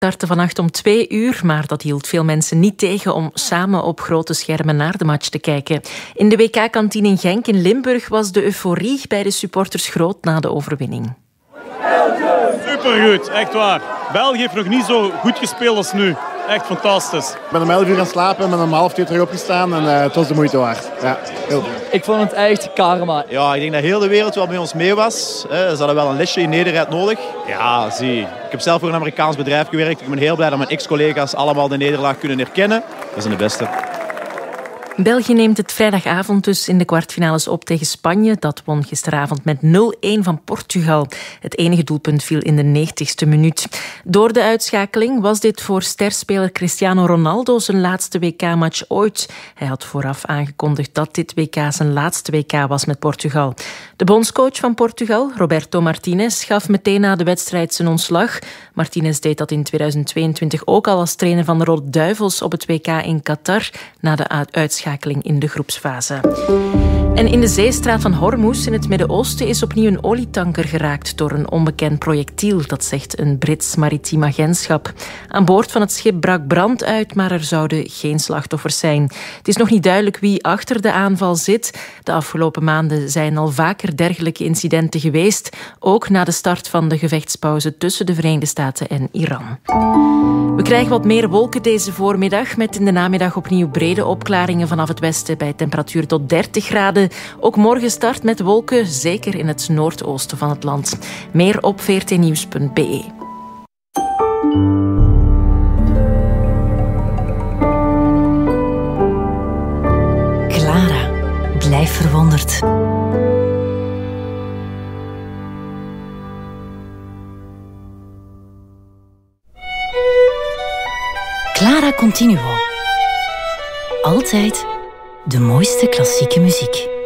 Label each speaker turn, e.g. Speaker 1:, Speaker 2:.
Speaker 1: startte vannacht om 2:00, maar dat hield veel mensen niet tegen om samen op grote schermen naar de match te kijken. In de WK-kantine in Genk in Limburg was de euforie bij de supporters groot na de overwinning.
Speaker 2: Supergoed, echt waar. België heeft nog niet zo goed gespeeld als nu. Echt fantastisch.
Speaker 3: Ik ben om 11:00 gaan slapen en ben om 1:30 terug opgestaan en het was de moeite waard. Ja, heel goed.
Speaker 4: Ik vond het echt karma.
Speaker 5: Ja, ik denk dat heel de wereld wel bij ons mee was. Ze hadden wel een lesje in nederigheid nodig. Ja, zie. Ik heb zelf voor een Amerikaans bedrijf gewerkt. Ik ben heel blij dat mijn ex-collega's allemaal de nederlaag kunnen herkennen. Dat zijn de beste.
Speaker 1: België neemt het vrijdagavond dus in de kwartfinales op tegen Spanje. Dat won gisteravond met 0-1 van Portugal. Het enige doelpunt viel in de 90ste minuut. Door de uitschakeling was dit voor sterspeler Cristiano Ronaldo zijn laatste WK-match ooit. Hij had vooraf aangekondigd dat dit WK zijn laatste WK was met Portugal. De bondscoach van Portugal, Roberto Martinez, gaf meteen na de wedstrijd zijn ontslag. Martinez deed dat in 2022 ook al als trainer van de Rode Duivels op het WK in Qatar, na de uitschakeling in de groepsfase. En in de zeestraat van Hormuz in het Midden-Oosten is opnieuw een olietanker geraakt door een onbekend projectiel, dat zegt een Brits maritiem agentschap. Aan boord van het schip brak brand uit, maar er zouden geen slachtoffers zijn. Het is nog niet duidelijk wie achter de aanval zit. De afgelopen maanden zijn al vaker dergelijke incidenten geweest, ook na de start van de gevechtspauze tussen de Verenigde Staten en Iran. We krijgen wat meer wolken deze voormiddag, met in de namiddag opnieuw brede opklaringen vanaf het westen bij temperatuur tot 30 graden. Ook morgen start met wolken, zeker in het noordoosten van het land. Meer op vrtnieuws.be.
Speaker 6: Clara, blijf verwonderd. Clara Continuo. Altijd de mooiste klassieke muziek.